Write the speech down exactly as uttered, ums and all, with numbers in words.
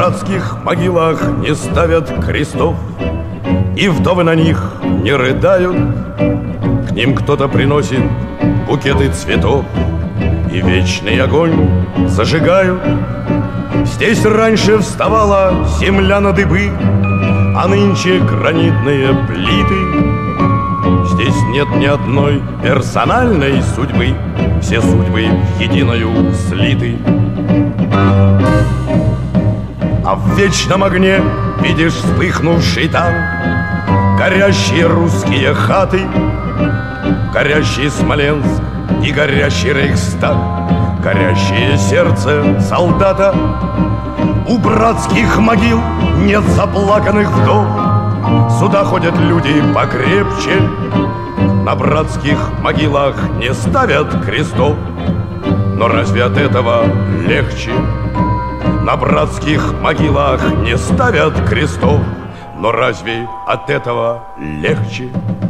братских могилах не ставят крестов, и вдовы на них не рыдают. К ним кто-то приносит букеты цветов и вечный огонь зажигают. Здесь раньше вставала земля на дыбы, а нынче гранитные плиты. Здесь нет ни одной персональной судьбы, все судьбы в единую слиты. А в вечном огне видишь вспыхнувший танк, горящие русские хаты, горящий Смоленск и горящий Рейхстаг, горящее сердце солдата. У братских могил нет заплаканных вдов, сюда ходят люди покрепче. На братских могилах не ставят крестов, но разве от этого легче? На братских могилах не ставят крестов, но разве от этого легче?